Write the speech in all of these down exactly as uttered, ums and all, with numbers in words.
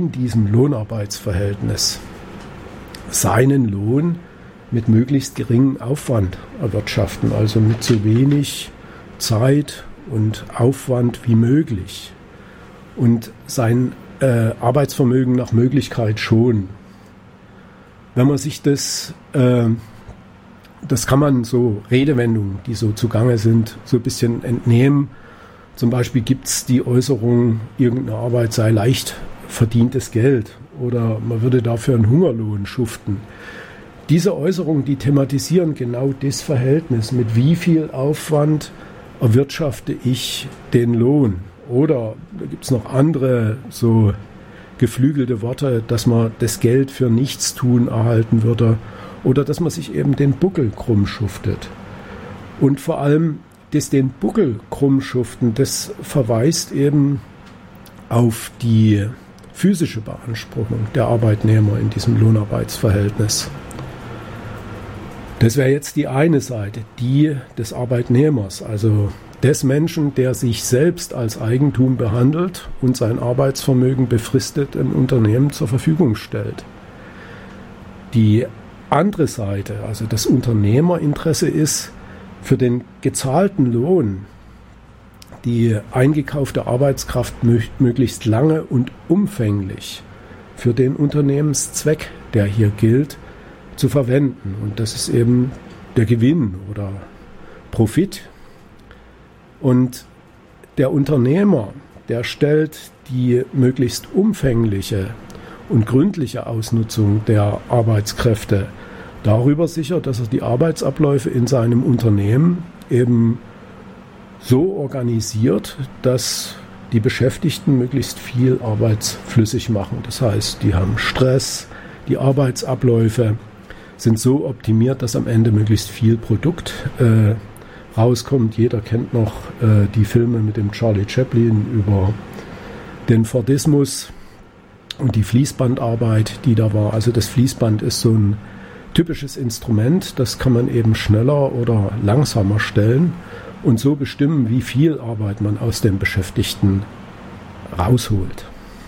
in diesem Lohnarbeitsverhältnis seinen Lohn mit möglichst geringem Aufwand erwirtschaften, also mit so wenig Zeit und Aufwand wie möglich und sein äh, Arbeitsvermögen nach Möglichkeit schonen. Wenn man sich das, äh, das kann man so Redewendungen, die so zugange sind, so ein bisschen entnehmen. Zum Beispiel gibt es die Äußerung, irgendeine Arbeit sei leicht verdientes Geld oder man würde dafür einen Hungerlohn schuften. Diese Äußerungen, die thematisieren genau das Verhältnis, mit wie viel Aufwand erwirtschafte ich den Lohn. Oder da gibt es noch andere so geflügelte Worte, dass man das Geld für Nichtstun erhalten würde oder dass man sich eben den Buckel krumm schuftet. Und vor allem das den Buckel krumm schuften, das verweist eben auf die physische Beanspruchung der Arbeitnehmer in diesem Lohnarbeitsverhältnis. Das wäre jetzt die eine Seite, die des Arbeitnehmers, also des Menschen, der sich selbst als Eigentum behandelt und sein Arbeitsvermögen befristet im Unternehmen zur Verfügung stellt. Die andere Seite, also das Unternehmerinteresse ist, für den gezahlten Lohn die eingekaufte Arbeitskraft möglichst lange und umfänglich für den Unternehmenszweck, der hier gilt, zu verwenden. Und das ist eben der Gewinn oder Profit. Und der Unternehmer, der stellt die möglichst umfängliche und gründliche Ausnutzung der Arbeitskräfte darüber sicher, dass er die Arbeitsabläufe in seinem Unternehmen eben so organisiert, dass die Beschäftigten möglichst viel arbeitsflüssig machen. Das heißt, die haben Stress, die Arbeitsabläufe sind so optimiert, dass am Ende möglichst viel Produkt äh, rauskommt. Jeder kennt noch äh, die Filme mit dem Charlie Chaplin über den Fordismus und die Fließbandarbeit, die da war. Also das Fließband ist so ein typisches Instrument, das kann man eben schneller oder langsamer stellen und so bestimmen, wie viel Arbeit man aus den Beschäftigten rausholt.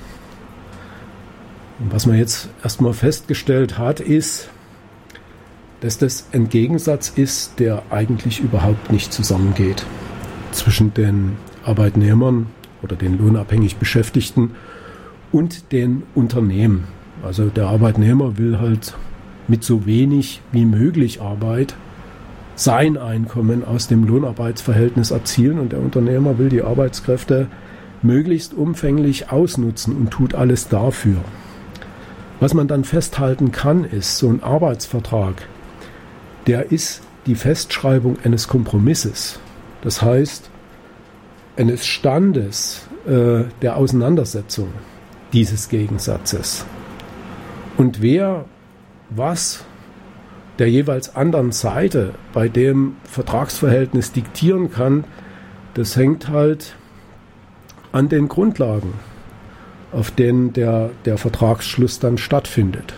Und was man jetzt erstmal festgestellt hat, ist, dass das ein Gegensatz ist, der eigentlich überhaupt nicht zusammengeht zwischen den Arbeitnehmern oder den lohnabhängig Beschäftigten und den Unternehmen. Also der Arbeitnehmer will halt mit so wenig wie möglich Arbeit sein Einkommen aus dem Lohnarbeitsverhältnis erzielen und der Unternehmer will die Arbeitskräfte möglichst umfänglich ausnutzen und tut alles dafür. Was man dann festhalten kann, ist, so ein Arbeitsvertrag, der ist die Festschreibung eines Kompromisses. Das heißt, eines Standes äh, der Auseinandersetzung dieses Gegensatzes. Und wer was der jeweils anderen Seite bei dem Vertragsverhältnis diktieren kann, das hängt halt an den Grundlagen, auf denen der, der Vertragsschluss dann stattfindet.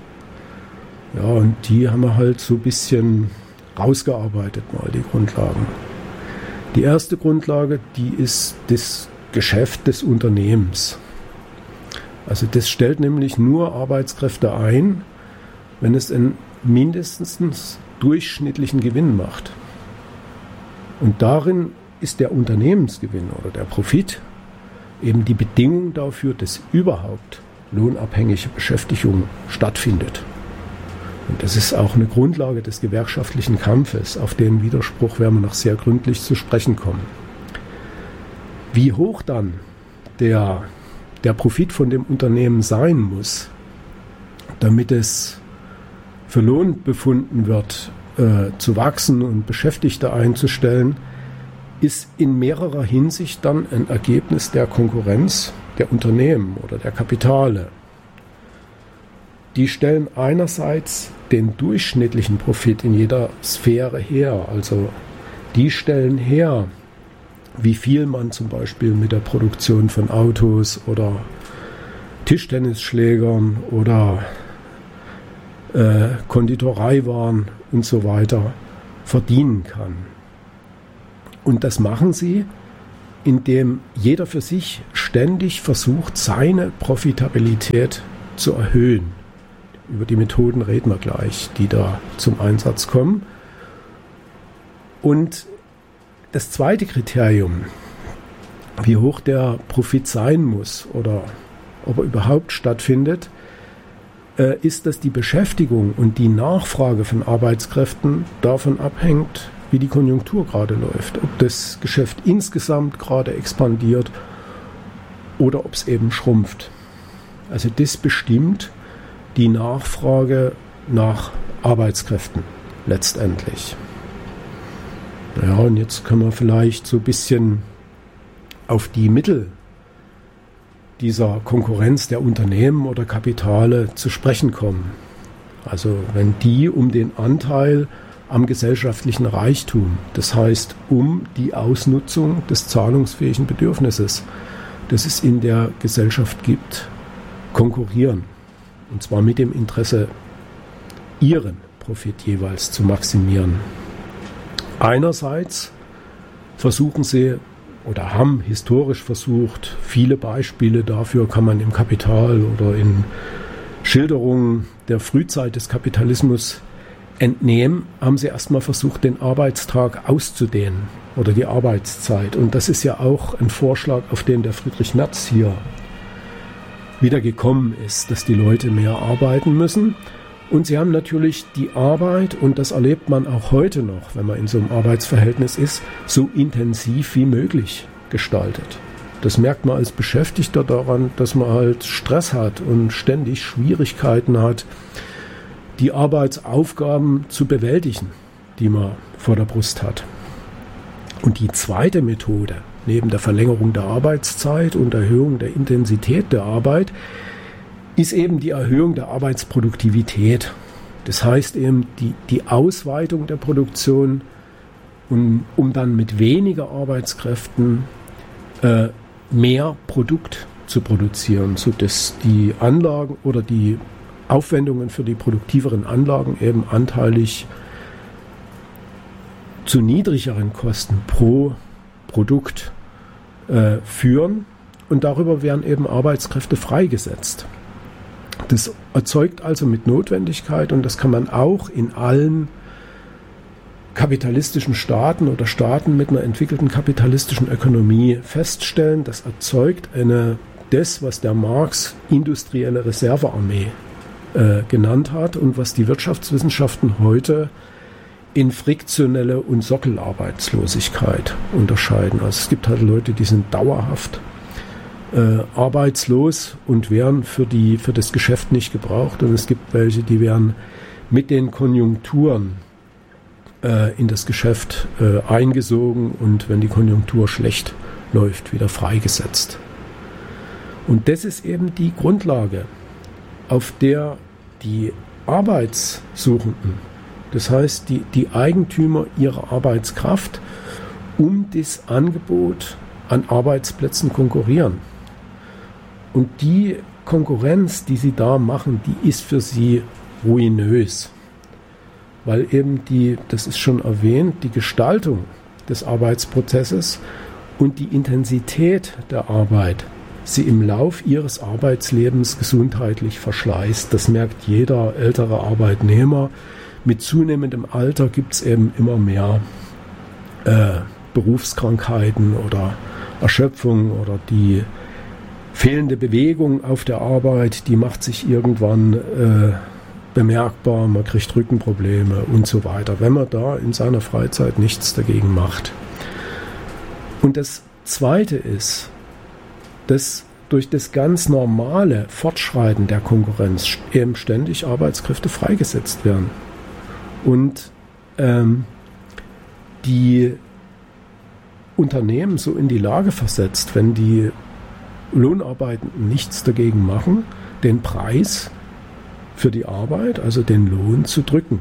Ja, und die haben wir halt so ein bisschen rausgearbeitet mal, die Grundlagen. Die erste Grundlage, die ist das Geschäft des Unternehmens. Also das stellt nämlich nur Arbeitskräfte ein, wenn es einen mindestens durchschnittlichen Gewinn macht. Und darin ist der Unternehmensgewinn oder der Profit eben die Bedingung dafür, dass überhaupt lohnabhängige Beschäftigung stattfindet. Und das ist auch eine Grundlage des gewerkschaftlichen Kampfes. Auf den Widerspruch werden wir noch sehr gründlich zu sprechen kommen. Wie hoch dann der, der Profit von dem Unternehmen sein muss, damit es für Lohn befunden wird, äh, zu wachsen und Beschäftigte einzustellen, ist in mehrerer Hinsicht dann ein Ergebnis der Konkurrenz der Unternehmen oder der Kapitale. Die stellen einerseits den durchschnittlichen Profit in jeder Sphäre her, also die stellen her, wie viel man zum Beispiel mit der Produktion von Autos oder Tischtennisschlägern oder äh, Konditoreiwaren und so weiter verdienen kann. Und das machen sie, in dem jeder für sich ständig versucht, seine Profitabilität zu erhöhen. Über die Methoden reden wir gleich, die da zum Einsatz kommen. Und das zweite Kriterium, wie hoch der Profit sein muss oder ob er überhaupt stattfindet, äh, ist, dass die Beschäftigung und die Nachfrage von Arbeitskräften davon abhängt, wie die Konjunktur gerade läuft. Ob das Geschäft insgesamt gerade expandiert oder ob es eben schrumpft. Also das bestimmt die Nachfrage nach Arbeitskräften letztendlich. Ja, und jetzt können wir vielleicht so ein bisschen auf die Mittel dieser Konkurrenz der Unternehmen oder Kapitale zu sprechen kommen. Also wenn die um den Anteil am gesellschaftlichen Reichtum, das heißt um die Ausnutzung des zahlungsfähigen Bedürfnisses, das es in der Gesellschaft gibt, konkurrieren. Und zwar mit dem Interesse, ihren Profit jeweils zu maximieren. Einerseits versuchen sie oder haben historisch versucht, viele Beispiele dafür kann man im Kapital oder in Schilderungen der Frühzeit des Kapitalismus entnehmen, haben sie erstmal versucht, den Arbeitstag auszudehnen oder die Arbeitszeit. Und das ist ja auch ein Vorschlag, auf den der Friedrich Merz hier wieder gekommen ist, dass die Leute mehr arbeiten müssen. Und sie haben natürlich die Arbeit, und das erlebt man auch heute noch, wenn man in so einem Arbeitsverhältnis ist, so intensiv wie möglich gestaltet. Das merkt man als Beschäftigter daran, dass man halt Stress hat und ständig Schwierigkeiten hat, die Arbeitsaufgaben zu bewältigen, die man vor der Brust hat. Und die zweite Methode, neben der Verlängerung der Arbeitszeit und Erhöhung der Intensität der Arbeit, ist eben die Erhöhung der Arbeitsproduktivität. Das heißt eben die, die Ausweitung der Produktion, um, um dann mit weniger Arbeitskräften äh, mehr Produkt zu produzieren, sodass die Anlagen oder die Aufwendungen für die produktiveren Anlagen eben anteilig zu niedrigeren Kosten pro Produkt äh, führen, und darüber werden eben Arbeitskräfte freigesetzt. Das erzeugt also mit Notwendigkeit, und das kann man auch in allen kapitalistischen Staaten oder Staaten mit einer entwickelten kapitalistischen Ökonomie feststellen, das erzeugt eine, das, was der Marx industrielle Reservearmee äh, genannt hat und was die Wirtschaftswissenschaften heute in friktionelle und Sockelarbeitslosigkeit unterscheiden. Also es gibt halt Leute, die sind dauerhaft Äh, arbeitslos und werden für, die, für das Geschäft nicht gebraucht. Und es gibt welche, die werden mit den Konjunkturen äh, in das Geschäft äh, eingesogen und wenn die Konjunktur schlecht läuft, wieder freigesetzt. Und das ist eben die Grundlage, auf der die Arbeitssuchenden, das heißt die, die Eigentümer ihrer Arbeitskraft, um das Angebot an Arbeitsplätzen konkurrieren. Und die Konkurrenz, die sie da machen, die ist für sie ruinös. Weil eben die, das ist schon erwähnt, die Gestaltung des Arbeitsprozesses und die Intensität der Arbeit sie im Lauf ihres Arbeitslebens gesundheitlich verschleißt. Das merkt jeder ältere Arbeitnehmer. Mit zunehmendem Alter gibt es eben immer mehr äh, Berufskrankheiten oder Erschöpfung oder die fehlende Bewegung auf der Arbeit, die macht sich irgendwann äh, bemerkbar, man kriegt Rückenprobleme und so weiter, wenn man da in seiner Freizeit nichts dagegen macht. Und das Zweite ist, dass durch das ganz normale Fortschreiten der Konkurrenz eben ständig Arbeitskräfte freigesetzt werden. Und ähm, die Unternehmen so in die Lage versetzt, wenn die Lohnarbeitenden nichts dagegen machen, den Preis für die Arbeit, also den Lohn, zu drücken.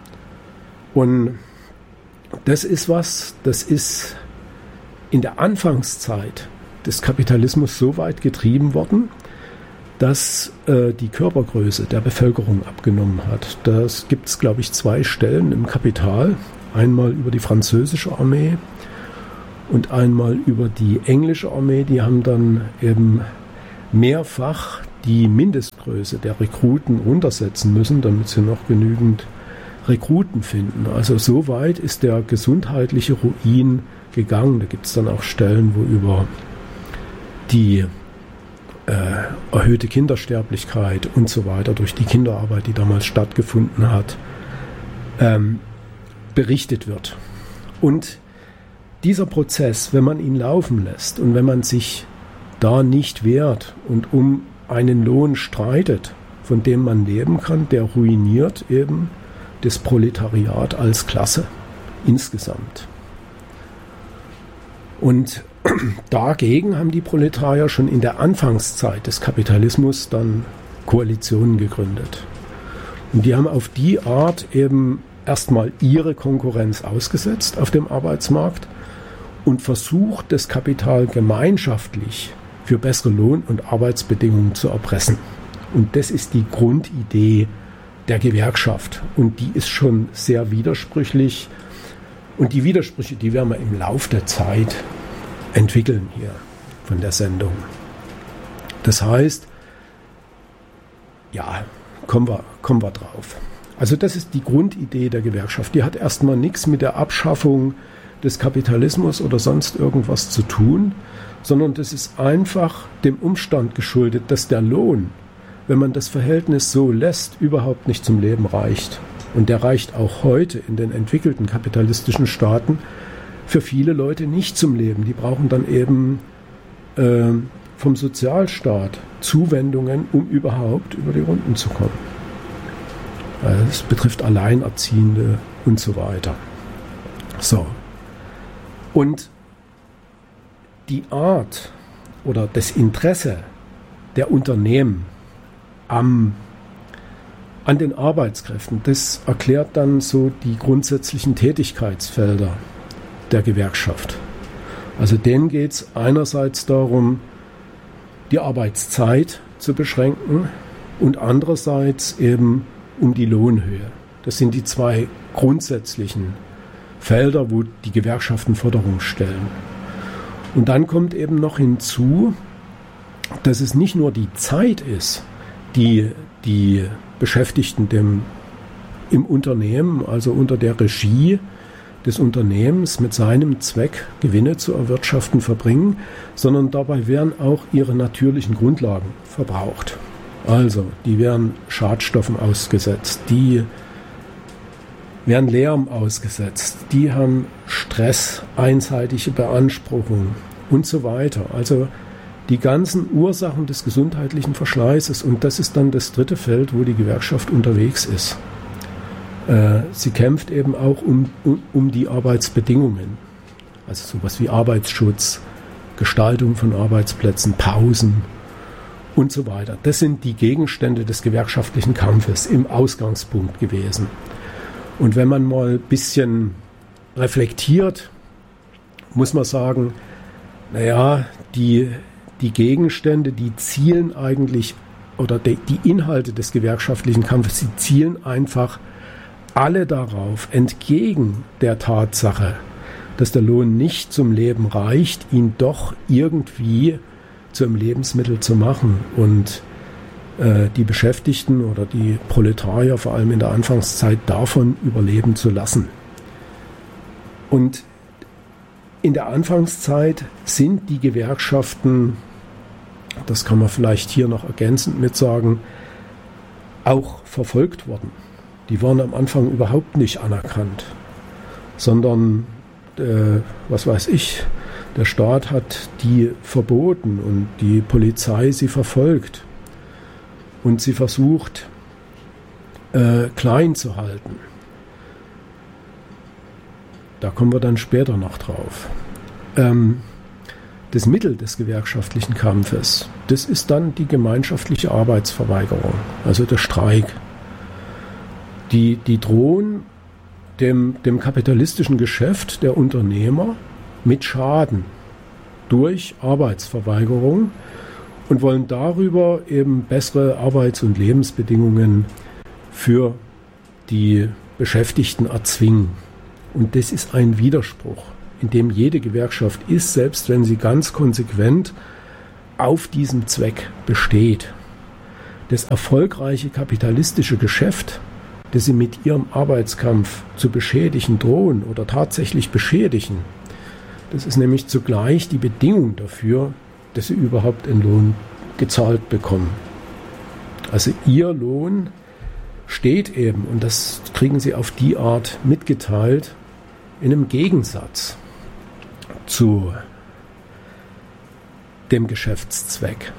Und das ist was, das ist in der Anfangszeit des Kapitalismus so weit getrieben worden, dass äh, die Körpergröße der Bevölkerung abgenommen hat. Das gibt es, glaube ich, zwei Stellen im Kapital. Einmal über die französische Armee und einmal über die englische Armee. Die haben dann eben mehrfach die Mindestgröße der Rekruten runtersetzen müssen, damit sie noch genügend Rekruten finden. Also so weit ist der gesundheitliche Ruin gegangen. Da gibt es dann auch Stellen, wo über die äh, erhöhte Kindersterblichkeit und so weiter durch die Kinderarbeit, die damals stattgefunden hat, ähm, berichtet wird. Und dieser Prozess, wenn man ihn laufen lässt und wenn man sich da nicht wehrt und um einen Lohn streitet, von dem man leben kann, der ruiniert eben das Proletariat als Klasse insgesamt. Und dagegen haben die Proletarier schon in der Anfangszeit des Kapitalismus dann Koalitionen gegründet. Und die haben auf die Art eben erstmal ihre Konkurrenz ausgesetzt auf dem Arbeitsmarkt und versucht, das Kapital gemeinschaftlich für bessere Lohn- und Arbeitsbedingungen zu erpressen. Und das ist die Grundidee der Gewerkschaft. Und die ist schon sehr widersprüchlich. Und die Widersprüche, die werden wir im Lauf der Zeit entwickeln hier von der Sendung. Das heißt, ja, kommen wir, kommen wir drauf. Also das ist die Grundidee der Gewerkschaft. Die hat erstmal nichts mit der Abschaffung des Kapitalismus oder sonst irgendwas zu tun, sondern das ist einfach dem Umstand geschuldet, dass der Lohn, wenn man das Verhältnis so lässt, überhaupt nicht zum Leben reicht. Und der reicht auch heute in den entwickelten kapitalistischen Staaten für viele Leute nicht zum Leben. Die brauchen dann eben äh, vom Sozialstaat Zuwendungen, um überhaupt über die Runden zu kommen. Das betrifft Alleinerziehende und so weiter. So. Und die Art oder das Interesse der Unternehmen am, an den Arbeitskräften, das erklärt dann so die grundsätzlichen Tätigkeitsfelder der Gewerkschaft. Also denen geht es einerseits darum, die Arbeitszeit zu beschränken und andererseits eben um die Lohnhöhe. Das sind die zwei grundsätzlichen Felder, wo die Gewerkschaften Forderungen stellen. Und dann kommt eben noch hinzu, dass es nicht nur die Zeit ist, die die Beschäftigten dem, im Unternehmen, also unter der Regie des Unternehmens mit seinem Zweck, Gewinne zu erwirtschaften, verbringen, sondern dabei werden auch ihre natürlichen Grundlagen verbraucht. Also, die werden Schadstoffen ausgesetzt, die werden Lärm ausgesetzt, die haben Stress, einseitige Beanspruchung und so weiter. Also die ganzen Ursachen des gesundheitlichen Verschleißes. Und das ist dann das dritte Feld, wo die Gewerkschaft unterwegs ist. Äh, sie kämpft eben auch um, um, um die Arbeitsbedingungen. Also sowas wie Arbeitsschutz, Gestaltung von Arbeitsplätzen, Pausen und so weiter. Das sind die Gegenstände des gewerkschaftlichen Kampfes im Ausgangspunkt gewesen. Und wenn man mal ein bisschen reflektiert, muss man sagen, naja, die, die Gegenstände, die zielen eigentlich, oder die, die Inhalte des gewerkschaftlichen Kampfes, die zielen einfach alle darauf, entgegen der Tatsache, dass der Lohn nicht zum Leben reicht, ihn doch irgendwie zum Lebensmittel zu machen und die Beschäftigten oder die Proletarier vor allem in der Anfangszeit davon überleben zu lassen. Und in der Anfangszeit sind die Gewerkschaften, das kann man vielleicht hier noch ergänzend mit sagen, auch verfolgt worden. Die waren am Anfang überhaupt nicht anerkannt, sondern, äh, was weiß ich, der Staat hat die verboten und die Polizei sie verfolgt. Und sie versucht, äh, klein zu halten. Da kommen wir dann später noch drauf. Ähm, das Mittel des gewerkschaftlichen Kampfes, das ist dann die gemeinschaftliche Arbeitsverweigerung, also der Streik. Die, die drohen dem, dem kapitalistischen Geschäft der Unternehmer mit Schaden durch Arbeitsverweigerung und wollen darüber eben bessere Arbeits- und Lebensbedingungen für die Beschäftigten erzwingen. Und das ist ein Widerspruch in dem jede Gewerkschaft ist, selbst wenn sie ganz konsequent auf diesem Zweck besteht. Das erfolgreiche kapitalistische Geschäft, das sie mit ihrem Arbeitskampf zu beschädigen drohen oder tatsächlich beschädigen, das ist nämlich zugleich die Bedingung dafür, dass sie überhaupt einen Lohn gezahlt bekommen. Also ihr Lohn steht eben, und das kriegen sie auf die Art mitgeteilt, in einem Gegensatz zu dem Geschäftszweck.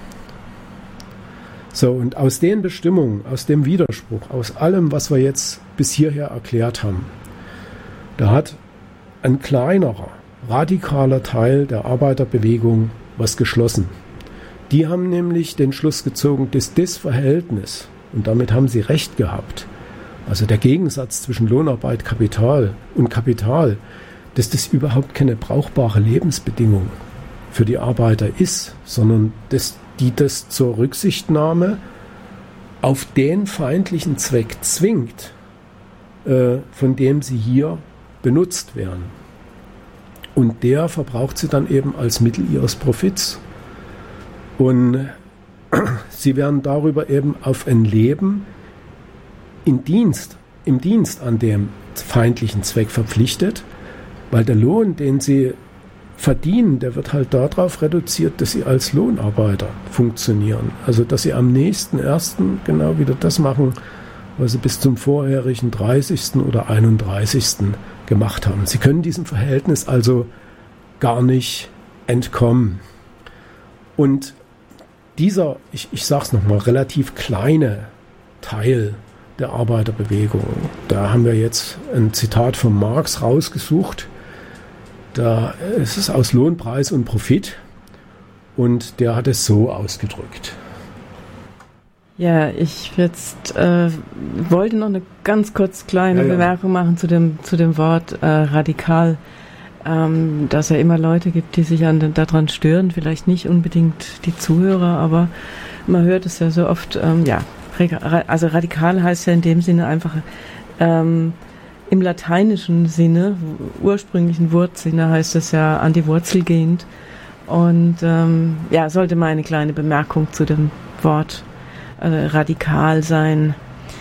So, und aus den Bestimmungen, aus dem Widerspruch, aus allem, was wir jetzt bis hierher erklärt haben, da hat ein kleinerer, radikaler Teil der Arbeiterbewegung was geschlossen. Die haben nämlich den Schluss gezogen, dass das Verhältnis, und damit haben sie recht gehabt, also der Gegensatz zwischen Lohnarbeit, Kapital und Kapital, dass das überhaupt keine brauchbare Lebensbedingung für die Arbeiter ist, sondern dass die das zur Rücksichtnahme auf den feindlichen Zweck zwingt, äh, von dem sie hier benutzt werden. Und der verbraucht sie dann eben als Mittel ihres Profits. Und sie werden darüber eben auf ein Leben in Dienst, im Dienst an dem feindlichen Zweck verpflichtet, weil der Lohn, den sie verdienen, der wird halt darauf reduziert, dass sie als Lohnarbeiter funktionieren. Also dass sie am nächsten ersten genau wieder das machen, was sie bis zum vorherigen dreißigsten oder einunddreißigsten gemacht haben. Sie können diesem Verhältnis also gar nicht entkommen. Und dieser, ich, ich sage es nochmal, relativ kleine Teil der Arbeiterbewegung, da haben wir jetzt ein Zitat von Marx rausgesucht. Da ist es aus Lohn, Preis und Profit, und der hat es so ausgedrückt. Ja, ich jetzt äh, wollte noch eine ganz kurz kleine ja, ja. Bemerkung machen zu dem zu dem Wort äh, radikal, ähm, dass es ja immer Leute gibt, die sich an den, daran stören, vielleicht nicht unbedingt die Zuhörer, aber man hört es ja so oft, ähm, ja, also radikal heißt ja in dem Sinne einfach ähm, im lateinischen Sinne, ursprünglichen Wortsinne heißt es ja an die Wurzel gehend. Und ähm, ja, sollte mal eine kleine Bemerkung zu dem Wort äh, radikal sein.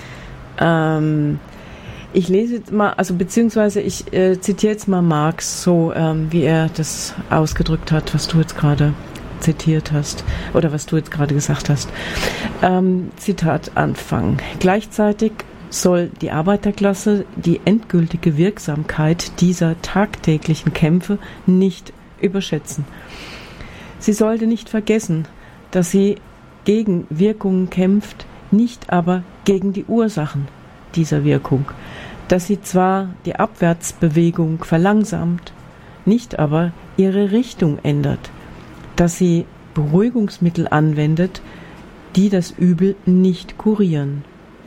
Ähm, ich lese jetzt mal, also beziehungsweise ich äh, zitiere jetzt mal Marx so, ähm, wie er das ausgedrückt hat, was du jetzt gerade zitiert hast oder was du jetzt gerade gesagt hast. Ähm, Zitat Anfang. Gleichzeitig soll die Arbeiterklasse die endgültige Wirksamkeit dieser tagtäglichen Kämpfe nicht überschätzen. Sie sollte nicht vergessen, dass sie gegen Wirkungen kämpft, nicht aber gegen die Ursachen dieser Wirkung, dass sie zwar die Abwärtsbewegung verlangsamt, nicht aber ihre Richtung ändert, dass sie Beruhigungsmittel anwendet, die das Übel nicht kurieren.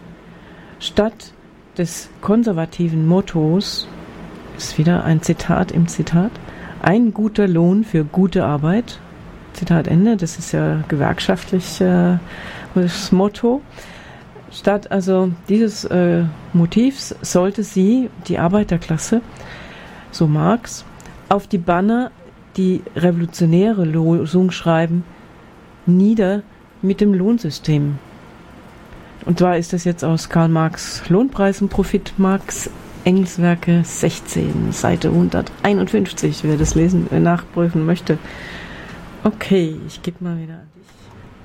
Statt des konservativen Mottos, ist wieder ein Zitat im Zitat, ein guter Lohn für gute Arbeit, Zitat Ende, das ist ja gewerkschaftlich äh, das Motto. Statt also dieses äh, Motivs sollte sie, die Arbeiterklasse, so Marx, auf die Banner die revolutionäre Losung schreiben, nieder mit dem Lohnsystem. Und zwar ist das jetzt aus Karl Marx Lohnpreis und Profit, Marx Engelswerke sechzehn, Seite hunderteinundfünfzig, wer das lesen, äh, nachprüfen möchte. Okay, ich gebe mal wieder an dich.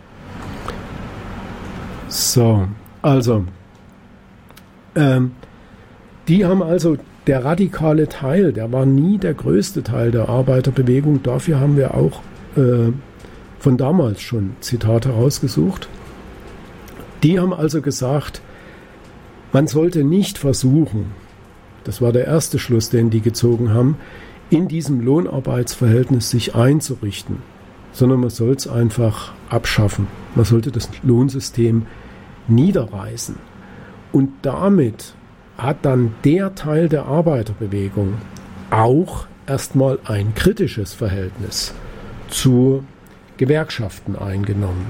So, also, ähm, die haben also, der radikale Teil, der war nie der größte Teil der Arbeiterbewegung, dafür haben wir auch äh, von damals schon Zitate herausgesucht. Die haben also gesagt, man sollte nicht versuchen, das war der erste Schluss, den die gezogen haben, in diesem Lohnarbeitsverhältnis sich einzurichten, sondern man soll es einfach abschaffen. Man sollte das Lohnsystem niederreißen. Und damit hat dann der Teil der Arbeiterbewegung auch erstmal ein kritisches Verhältnis zu Gewerkschaften eingenommen.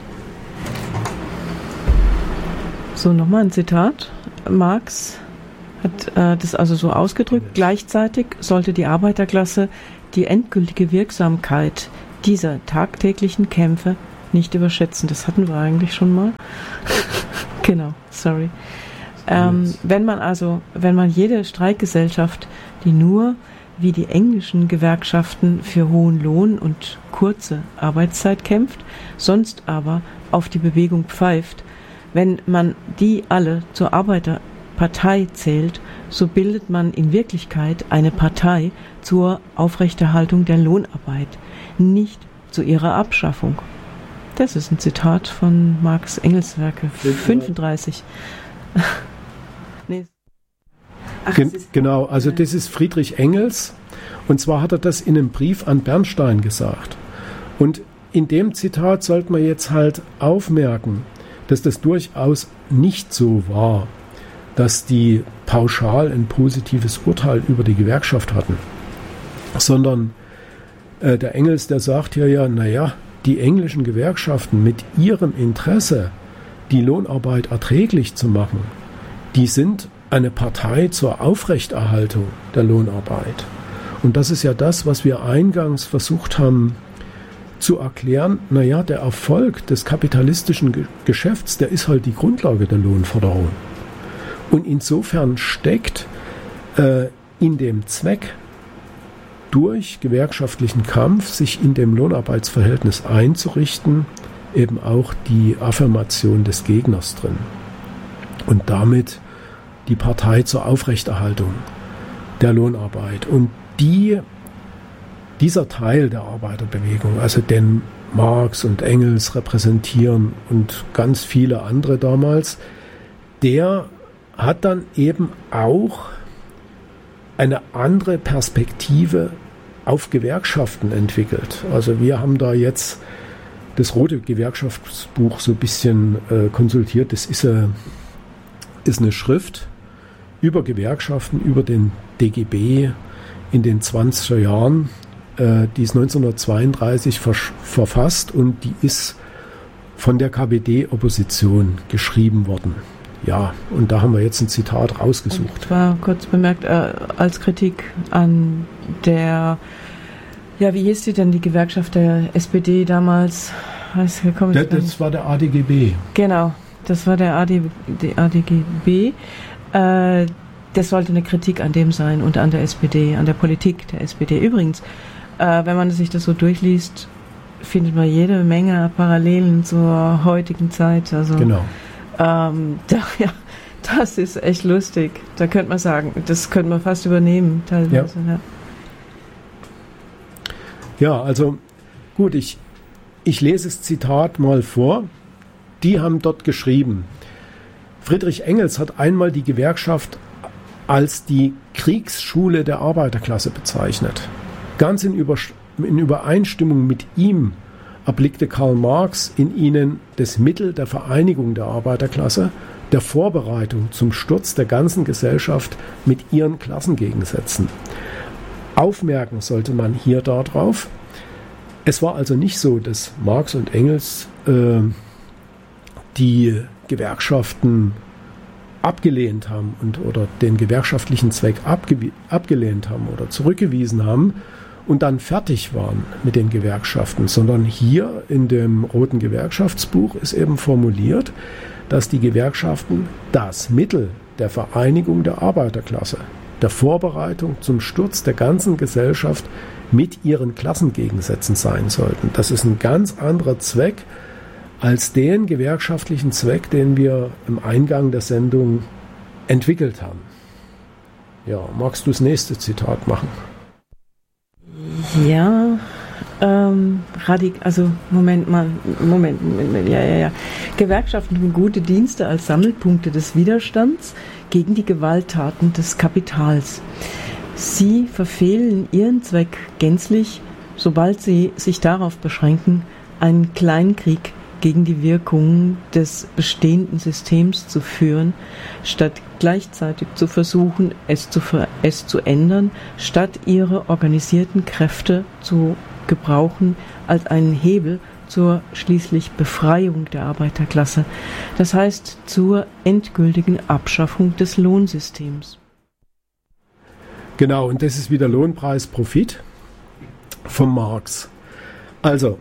So, nochmal ein Zitat. Marx hat äh, das also so ausgedrückt. Gleichzeitig sollte die Arbeiterklasse die endgültige Wirksamkeit dieser tagtäglichen Kämpfe nicht überschätzen. Das hatten wir eigentlich schon mal. Genau, sorry. Ähm, wenn man also, wenn man jede Streikgesellschaft, die nur wie die englischen Gewerkschaften für hohen Lohn und kurze Arbeitszeit kämpft, sonst aber auf die Bewegung pfeift, wenn man die alle zur Arbeiterpartei zählt, so bildet man in Wirklichkeit eine Partei zur Aufrechterhaltung der Lohnarbeit, nicht zu ihrer Abschaffung. Das ist ein Zitat von Marx Engels Werke fünfunddreißig. Nee. Ach, Gen- genau, also das ist Friedrich Engels, und zwar hat er das in einem Brief an Bernstein gesagt. Und in dem Zitat sollte man jetzt halt aufmerken, dass das durchaus nicht so war, dass die pauschal ein positives Urteil über die Gewerkschaft hatten, sondern äh, der Engels, der sagt hier ja, naja, die englischen Gewerkschaften mit ihrem Interesse, die Lohnarbeit erträglich zu machen, die sind eine Partei zur Aufrechterhaltung der Lohnarbeit. Und das ist ja das, was wir eingangs versucht haben zu erklären. Naja, der Erfolg des kapitalistischen Ge- Geschäfts, der ist halt die Grundlage der Lohnforderung. Und insofern steckt äh, in dem Zweck, durch gewerkschaftlichen Kampf sich in dem Lohnarbeitsverhältnis einzurichten, eben auch die Affirmation des Gegners drin. Und damit die Partei zur Aufrechterhaltung der Lohnarbeit. Und die, dieser Teil der Arbeiterbewegung, also den Marx und Engels repräsentieren und ganz viele andere damals, der hat dann eben auch eine andere Perspektive auf Gewerkschaften entwickelt. Also wir haben da jetzt das Rote Gewerkschaftsbuch so ein bisschen äh, konsultiert. Das ist, äh, ist eine Schrift über Gewerkschaften, über den D G B in den zwanziger Jahren. Äh, die ist neunzehnhundertzweiunddreißig vers- verfasst und die ist von der K P D-Opposition geschrieben worden. Ja, und da haben wir jetzt ein Zitat rausgesucht. Und zwar kurz bemerkt, äh, als Kritik an der, ja, wie hieß die denn, die Gewerkschaft der S P D damals? Weiß, komm ich das, das war der A D G B. Genau, das war der A D, der A D G B. Äh, das sollte eine Kritik an dem sein und an der S P D, an der Politik der S P D. Übrigens, äh, wenn man sich das so durchliest, findet man jede Menge Parallelen zur heutigen Zeit. Also, genau. Ähm, da, ja, das ist echt lustig. Da könnte man sagen, das könnte man fast übernehmen, teilweise. Ja, ja. ja also gut, ich, ich lese das Zitat mal vor. Die haben dort geschrieben, Friedrich Engels hat einmal die Gewerkschaft als die Kriegsschule der Arbeiterklasse bezeichnet. Ganz in, Über, in Übereinstimmung mit ihm erblickte Karl Marx in ihnen das Mittel der Vereinigung der Arbeiterklasse, der Vorbereitung zum Sturz der ganzen Gesellschaft mit ihren Klassengegensätzen. Aufmerken sollte man hier darauf, es war also nicht so, dass Marx und Engels äh, die Gewerkschaften abgelehnt haben und, oder den gewerkschaftlichen Zweck abge- abgelehnt haben oder zurückgewiesen haben und dann fertig waren mit den Gewerkschaften, sondern hier in dem Roten Gewerkschaftsbuch ist eben formuliert, dass die Gewerkschaften das Mittel der Vereinigung der Arbeiterklasse, der Vorbereitung zum Sturz der ganzen Gesellschaft mit ihren Klassengegensätzen sein sollten. Das ist ein ganz anderer Zweck als den gewerkschaftlichen Zweck, den wir im Eingang der Sendung entwickelt haben. Ja, magst du das nächste Zitat machen? Ja, ähm, radik, also Moment mal, Moment, Moment, ja, ja, ja. Gewerkschaften tun gute Dienste als Sammelpunkte des Widerstands gegen die Gewalttaten des Kapitals. Sie verfehlen ihren Zweck gänzlich, sobald sie sich darauf beschränken, einen Kleinkrieg gegen die Wirkungen des bestehenden Systems zu führen, statt gleichzeitig zu versuchen, es zu, ver- es zu ändern, statt ihre organisierten Kräfte zu gebrauchen als einen Hebel zur schließlich Befreiung der Arbeiterklasse, das heißt zur endgültigen Abschaffung des Lohnsystems. Genau, und das ist wieder Lohnpreis Profit von Marx. Also,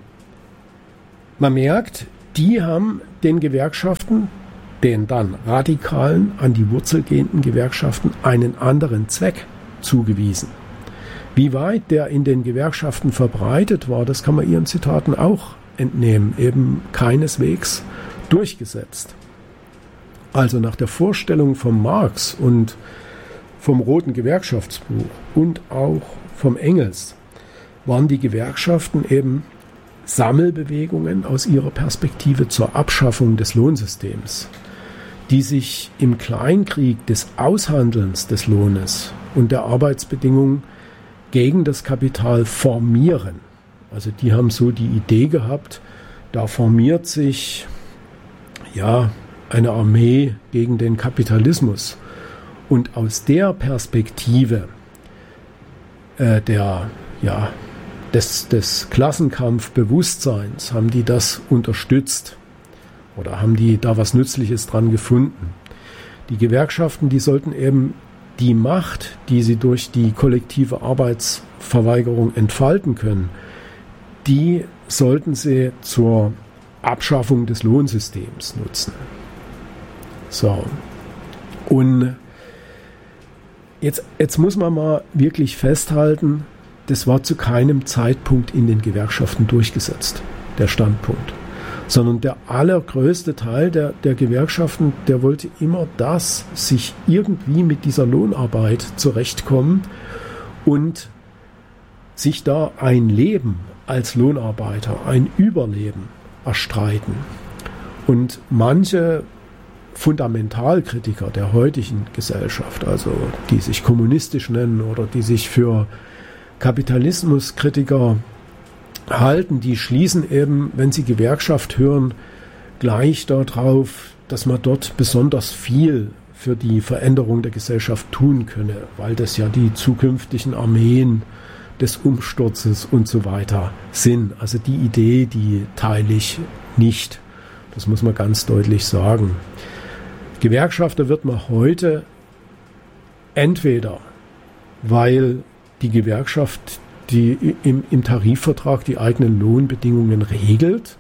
man merkt, die haben den Gewerkschaften, den dann radikalen, an die Wurzel gehenden Gewerkschaften, einen anderen Zweck zugewiesen. Wie weit der in den Gewerkschaften verbreitet war, das kann man ihren Zitaten auch entnehmen, eben keineswegs durchgesetzt. Also nach der Vorstellung von Marx und vom Roten Gewerkschaftsbuch und auch vom Engels waren die Gewerkschaften eben Sammelbewegungen aus ihrer Perspektive zur Abschaffung des Lohnsystems, die sich im Kleinkrieg des Aushandelns des Lohnes und der Arbeitsbedingungen gegen das Kapital formieren. Also die haben so die Idee gehabt, da formiert sich ja eine Armee gegen den Kapitalismus. Und aus der Perspektive äh, der, ja, des, des Klassenkampfbewusstseins haben die das unterstützt oder haben die da was Nützliches dran gefunden. Die Gewerkschaften, die sollten eben die Macht, die sie durch die kollektive Arbeitsverweigerung entfalten können, die sollten sie zur Abschaffung des Lohnsystems nutzen. So. Und jetzt, jetzt muss man mal wirklich festhalten, das war zu keinem Zeitpunkt in den Gewerkschaften durchgesetzt, der Standpunkt. Sondern der allergrößte Teil der, der Gewerkschaften, der wollte immer das, sich irgendwie mit dieser Lohnarbeit zurechtkommen und sich da ein Leben als Lohnarbeiter, ein Überleben erstreiten. Und manche Fundamentalkritiker der heutigen Gesellschaft, also die sich kommunistisch nennen oder die sich für Kapitalismuskritiker halten, die schließen eben, wenn sie Gewerkschaft hören, gleich darauf, dass man dort besonders viel für die Veränderung der Gesellschaft tun könne, weil das ja die zukünftigen Armeen des Umsturzes und so weiter sind. Also die Idee, die teile ich nicht. Das muss man ganz deutlich sagen. Gewerkschafter wird man heute entweder, weil die Gewerkschaft die im, im Tarifvertrag die eigenen Lohnbedingungen regelt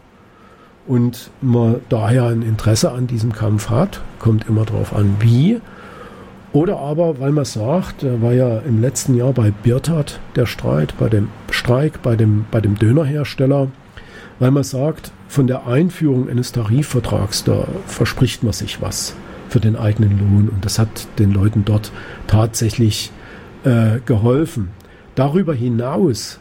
und man daher ein Interesse an diesem Kampf hat, kommt immer darauf an, wie. Oder aber, weil man sagt, war ja im letzten Jahr bei Birtat der Streit, bei dem Streik, bei dem, bei dem Dönerhersteller, weil man sagt, von der Einführung eines Tarifvertrags, da verspricht man sich was für den eigenen Lohn und das hat den Leuten dort tatsächlich äh, geholfen. Darüber hinaus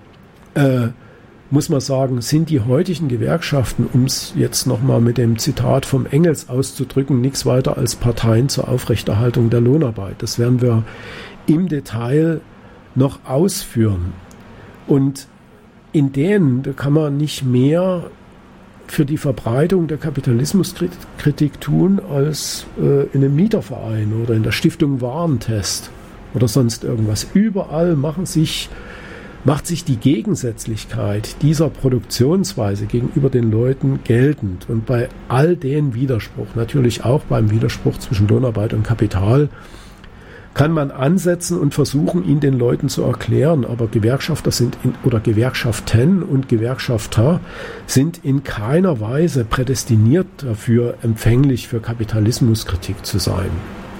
äh, muss man sagen, sind die heutigen Gewerkschaften, um es jetzt nochmal mit dem Zitat vom Engels auszudrücken, nichts weiter als Parteien zur Aufrechterhaltung der Lohnarbeit. Das werden wir im Detail noch ausführen. Und in denen da kann man nicht mehr für die Verbreitung der Kapitalismuskritik tun als äh, in einem Mieterverein oder in der Stiftung Warentest oder sonst irgendwas. Überall machen sich, macht sich die Gegensätzlichkeit dieser Produktionsweise gegenüber den Leuten geltend. Und bei all den Widerspruch, natürlich auch beim Widerspruch zwischen Lohnarbeit und Kapital, kann man ansetzen und versuchen, ihn den Leuten zu erklären. Aber Gewerkschafter sind in, oder Gewerkschaften und Gewerkschafter sind in keiner Weise prädestiniert dafür, empfänglich für Kapitalismuskritik zu sein.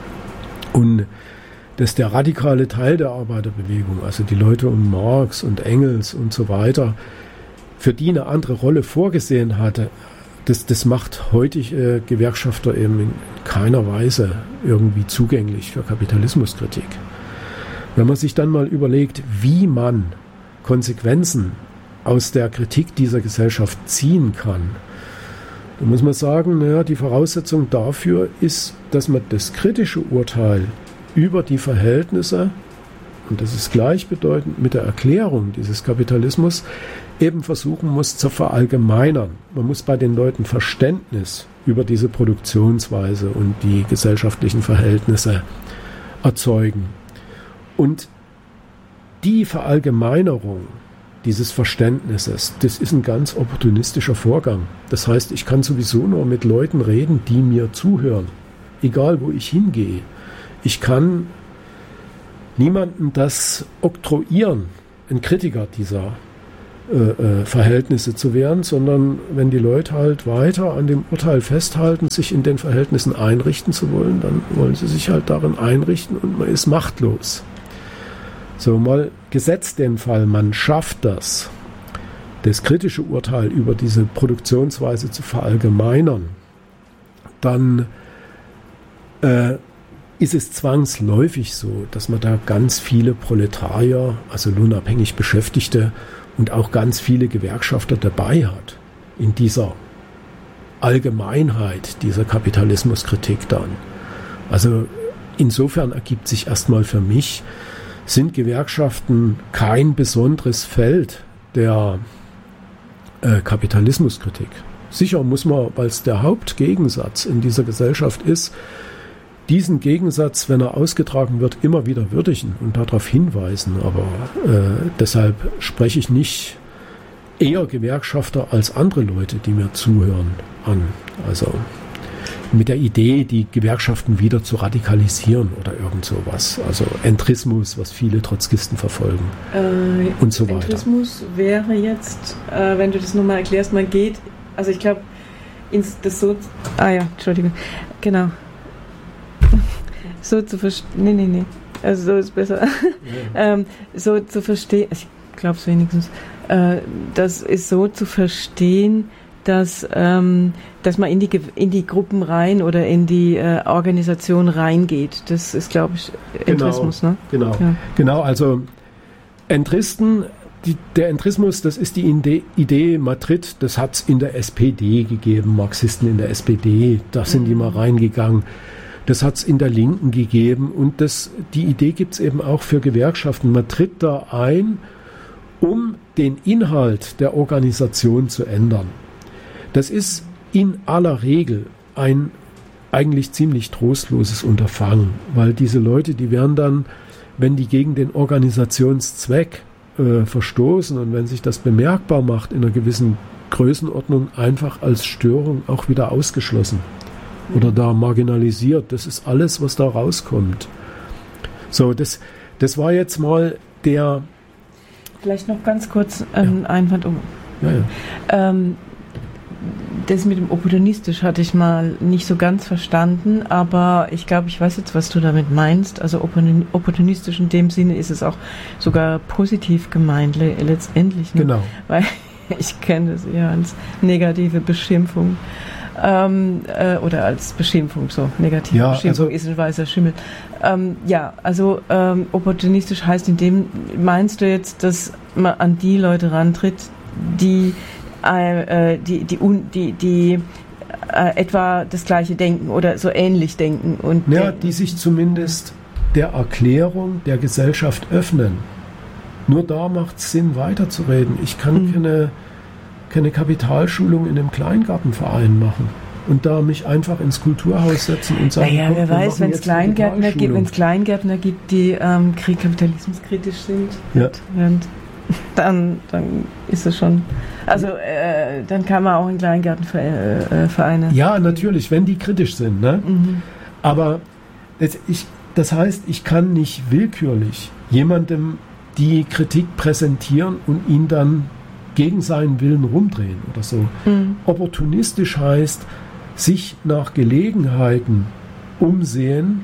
Und dass der radikale Teil der Arbeiterbewegung, also die Leute um Marx und Engels und so weiter, für die eine andere Rolle vorgesehen hatte, das, das macht heutige äh, Gewerkschafter eben in keiner Weise irgendwie zugänglich für Kapitalismuskritik. Wenn man sich dann mal überlegt, wie man Konsequenzen aus der Kritik dieser Gesellschaft ziehen kann, dann muss man sagen, naja, die Voraussetzung dafür ist, dass man das kritische Urteil über die Verhältnisse, und das ist gleichbedeutend mit der Erklärung dieses Kapitalismus, eben versuchen muss zu verallgemeinern. Man muss bei den Leuten Verständnis über diese Produktionsweise und die gesellschaftlichen Verhältnisse erzeugen. Und die Verallgemeinerung dieses Verständnisses, das ist ein ganz opportunistischer Vorgang. Das heißt, ich kann sowieso nur mit Leuten reden, die mir zuhören, egal wo ich hingehe. Ich kann niemanden das oktroyieren, ein Kritiker dieser äh, äh, Verhältnisse zu werden, sondern wenn die Leute halt weiter an dem Urteil festhalten, sich in den Verhältnissen einrichten zu wollen, dann wollen sie sich halt darin einrichten und man ist machtlos. So, mal gesetzt den Fall, man schafft das, das kritische Urteil über diese Produktionsweise zu verallgemeinern, dann äh, ist es zwangsläufig so, dass man da ganz viele Proletarier, also lohnabhängig Beschäftigte und auch ganz viele Gewerkschafter dabei hat in dieser Allgemeinheit dieser Kapitalismuskritik dann. Also insofern ergibt sich erstmal für mich, sind Gewerkschaften kein besonderes Feld der äh, Kapitalismuskritik. Sicher muss man, weil es der Hauptgegensatz in dieser Gesellschaft ist, diesen Gegensatz, wenn er ausgetragen wird, immer wieder würdigen und darauf hinweisen. Aber äh, deshalb spreche ich nicht eher Gewerkschafter als andere Leute, die mir zuhören, an. Also mit der Idee, die Gewerkschaften wieder zu radikalisieren oder irgend sowas. Also Entrismus, was viele Trotzkisten verfolgen äh, und so weiter. Entrismus wäre jetzt, äh, wenn du das nochmal erklärst, man geht, also ich glaube, ins das so, ah ja, Entschuldigung, genau, so zu verstehen, nee, nee, nee, also so ist besser, ja. ähm, so zu verstehen, ich glaube es wenigstens, äh, das ist so zu verstehen, dass, ähm, dass man in die, in die Gruppen rein oder in die äh, Organisation reingeht. Das ist, glaube ich, Entrismus. Genau, ne? genau. Ja. Genau, also Entristen, die, der Entrismus, das ist die Idee, Idee Madrid, das hat es in der S P D gegeben, Marxisten in der S P D, da sind mhm. die mal reingegangen. Das hat es in der Linken gegeben und das, die Idee gibt es eben auch für Gewerkschaften. Man tritt da ein, um den Inhalt der Organisation zu ändern. Das ist in aller Regel ein eigentlich ziemlich trostloses Unterfangen, weil diese Leute, die werden dann, wenn die gegen den Organisationszweck äh, verstoßen und wenn sich das bemerkbar macht in einer gewissen Größenordnung, einfach als Störung auch wieder ausgeschlossen oder da marginalisiert. Das ist alles, was da rauskommt. So, das, das war jetzt mal der... Vielleicht noch ganz kurz ein ja. Einwand um. Ja, ja. Ähm, Das mit dem opportunistisch hatte ich mal nicht so ganz verstanden, aber ich glaube, ich weiß jetzt, was du damit meinst. Also opportunistisch in dem Sinne ist es auch sogar positiv gemeint letztendlich. Ne? Genau. Weil ich kenne es eher als negative Beschimpfung ähm, äh, oder als Beschimpfung, so negative ja, Beschimpfung also, ist ein weißer Schimmel. Ähm, ja, also ähm, opportunistisch heißt in dem, meinst du jetzt, dass man an die Leute rantritt, die Äh, die, die, die, die äh, etwa das Gleiche denken oder so ähnlich denken. Und ja, die sich zumindest der Erklärung der Gesellschaft öffnen. Nur da macht es Sinn, weiterzureden. Ich kann mhm. keine, keine Kapitalschulung in einem Kleingartenverein machen und da mich einfach ins Kulturhaus setzen und sagen, naja, wer weiß, wenn es Kleingärtner gibt, wenn es Kleingärtner gibt, die ähm, kapitalismuskritisch sind, ja. und dann, dann ist es schon, also äh, dann kann man auch in Kleingärtenvereine. Ja, natürlich, wenn die kritisch sind. Ne? Mhm. Aber das, ich, das heißt, ich kann nicht willkürlich jemandem die Kritik präsentieren und ihn dann gegen seinen Willen rumdrehen oder so. Mhm. Opportunistisch heißt, sich nach Gelegenheiten umsehen,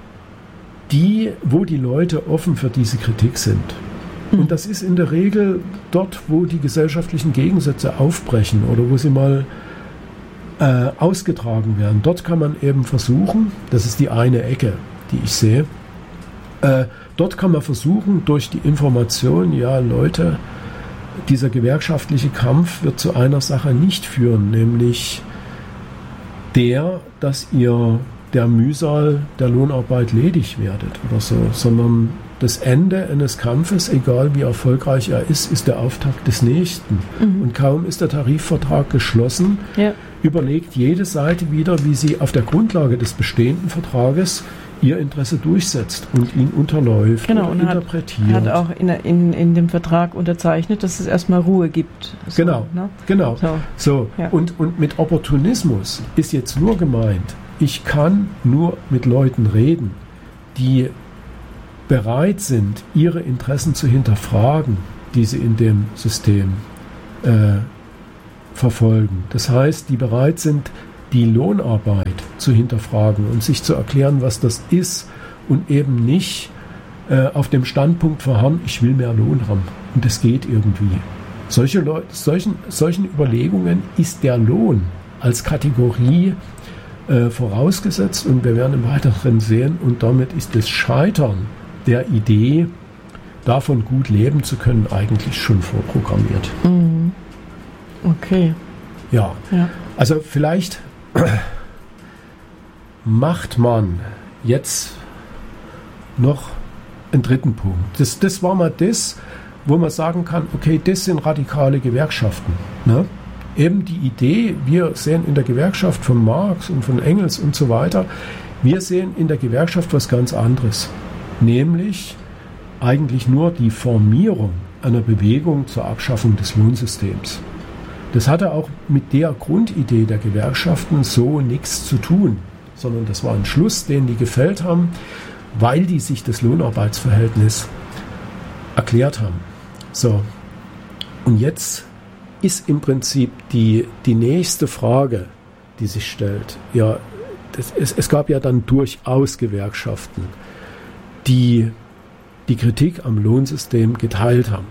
die, wo die Leute offen für diese Kritik sind. Und das ist in der Regel dort, wo die gesellschaftlichen Gegensätze aufbrechen oder wo sie mal äh, ausgetragen werden. Dort kann man eben versuchen, das ist die eine Ecke, die ich sehe, äh, dort kann man versuchen, durch die Information, ja Leute, dieser gewerkschaftliche Kampf wird zu einer Sache nicht führen, nämlich der, dass ihr der Mühsal der Lohnarbeit ledig werdet oder so, sondern das Ende eines Kampfes, egal wie erfolgreich er ist, ist der Auftakt des nächsten. Mhm. Und kaum ist der Tarifvertrag geschlossen, ja. überlegt jede Seite wieder, wie sie auf der Grundlage des bestehenden Vertrages ihr Interesse durchsetzt und ihn unterläuft genau, und, und interpretiert. Hat, hat auch in, in, in dem Vertrag unterzeichnet, dass es erstmal Ruhe gibt. So, genau, ne? genau. So, so. Ja. Und, und mit Opportunismus ist jetzt nur gemeint, ich kann nur mit Leuten reden, die bereit sind, ihre Interessen zu hinterfragen, die sie in dem System äh, verfolgen. Das heißt, die bereit sind, die Lohnarbeit zu hinterfragen und sich zu erklären, was das ist und eben nicht äh, auf dem Standpunkt verharren, ich will mehr Lohn haben und das geht irgendwie. Solche Leute, solchen, solchen Überlegungen ist der Lohn als Kategorie äh, vorausgesetzt und wir werden im Weiteren sehen und damit ist das Scheitern der Idee, davon gut leben zu können, eigentlich schon vorprogrammiert. Mhm. Okay. Ja. ja, also vielleicht macht man jetzt noch einen dritten Punkt. Das, das war mal das, wo man sagen kann, okay, das sind radikale Gewerkschaften. Ne? Eben die Idee, wir sehen in der Gewerkschaft von Marx und von Engels und so weiter, wir sehen in der Gewerkschaft was ganz anderes. Nämlich eigentlich nur die Formierung einer Bewegung zur Abschaffung des Lohnsystems. Das hatte auch mit der Grundidee der Gewerkschaften so nichts zu tun, sondern das war ein Schluss, den die gefällt haben, weil die sich das Lohnarbeitsverhältnis erklärt haben. So, und jetzt ist im Prinzip die, die nächste Frage, die sich stellt. Ja, das, es, es gab ja dann durchaus Gewerkschaften, die die Kritik am Lohnsystem geteilt haben.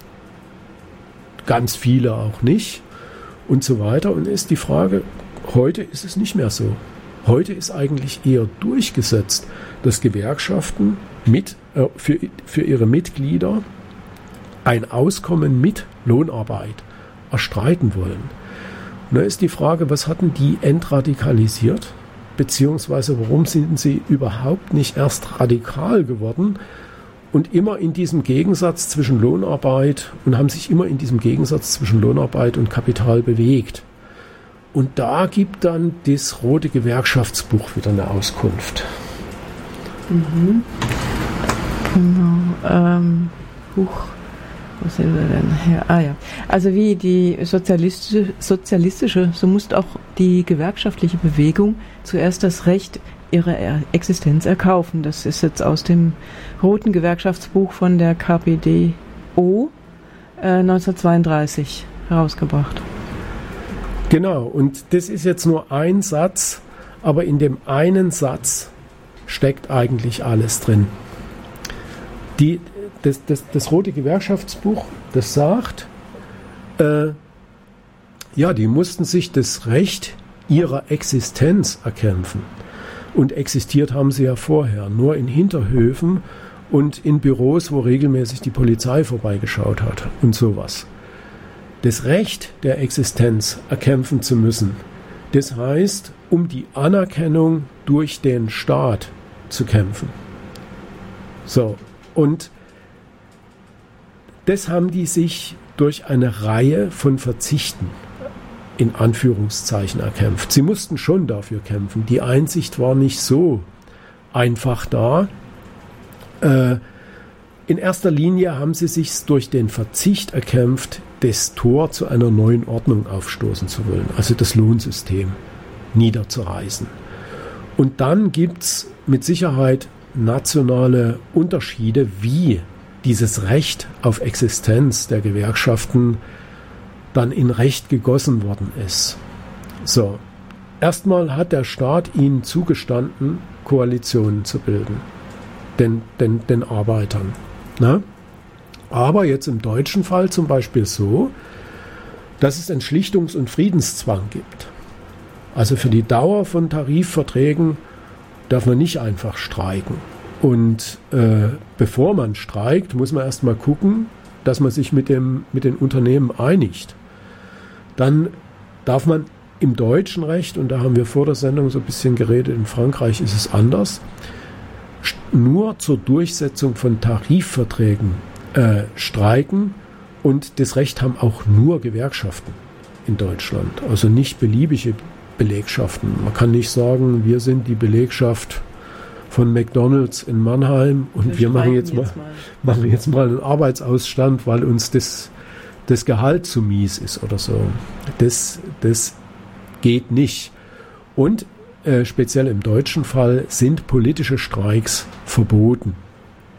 Ganz viele auch nicht und so weiter. Und ist die Frage, heute ist es nicht mehr so. Heute ist eigentlich eher durchgesetzt, dass Gewerkschaften mit, äh, für, für ihre Mitglieder ein Auskommen mit Lohnarbeit erstreiten wollen. Und da ist die Frage, was hatten die entradikalisiert? Beziehungsweise warum sind sie überhaupt nicht erst radikal geworden und immer in diesem Gegensatz zwischen Lohnarbeit und haben sich immer in diesem Gegensatz zwischen Lohnarbeit und Kapital bewegt. Und da gibt dann das Rote Gewerkschaftsbuch wieder eine Auskunft. Mhm. Genau. Ähm, Buch. Wo sind wir denn her? Ah ja. Also wie die sozialistische, sozialistische, so muss auch die gewerkschaftliche Bewegung zuerst das Recht ihrer Existenz erkaufen. Das ist jetzt aus dem Roten Gewerkschaftsbuch von der K P D O äh, neunzehnhundertzweiunddreißig herausgebracht. Genau, und das ist jetzt nur ein Satz, aber in dem einen Satz steckt eigentlich alles drin. Die, das, das, das Rote Gewerkschaftsbuch, das sagt, äh, ja, die mussten sich das Recht ihrer Existenz erkämpfen. Und existiert haben sie ja vorher, nur in Hinterhöfen und in Büros, wo regelmäßig die Polizei vorbeigeschaut hat und sowas. Das Recht der Existenz erkämpfen zu müssen, das heißt, um die Anerkennung durch den Staat zu kämpfen. So, und das haben die sich durch eine Reihe von Verzichten in Anführungszeichen erkämpft. Sie mussten schon dafür kämpfen. Die Einsicht war nicht so einfach da. Äh, in erster Linie haben sie sich durch den Verzicht erkämpft, das Tor zu einer neuen Ordnung aufstoßen zu wollen, also das Lohnsystem niederzureißen. Und dann gibt es mit Sicherheit nationale Unterschiede, wie dieses Recht auf Existenz der Gewerkschaften dann in Recht gegossen worden ist. So, erstmal hat der Staat ihnen zugestanden, Koalitionen zu bilden, den, den, den Arbeitern. Na? Aber jetzt im deutschen Fall zum Beispiel so, dass es einen Schlichtungs- und Friedenszwang gibt. Also für die Dauer von Tarifverträgen darf man nicht einfach streiken. Und äh, bevor man streikt, muss man erstmal gucken, dass man sich mit, dem, mit den Unternehmen einigt. Dann darf man im deutschen Recht, und da haben wir vor der Sendung so ein bisschen geredet, in Frankreich ist es anders, nur zur Durchsetzung von Tarifverträgen äh, streiken, und das Recht haben auch nur Gewerkschaften in Deutschland, also nicht beliebige Belegschaften. Man kann nicht sagen, wir sind die Belegschaft von McDonald's in Mannheim und wir, wir machen jetzt, jetzt mal, mal machen jetzt mal einen Arbeitsausstand, weil uns das, das Gehalt zu mies ist oder so. Das, das geht nicht. Und äh, speziell im deutschen Fall sind politische Streiks verboten.